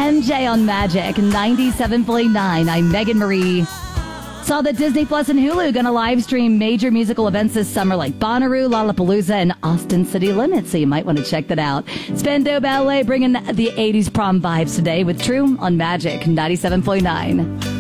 MJ on Magic 97.9. I'm Megan Marie. Saw that Disney Plus and Hulu going to live stream major musical events this summer like Bonnaroo, Lollapalooza, and Austin City Limits, so you might want to check that out. Spendo Ballet bringing the 80s prom vibes today with True on Magic 97.9.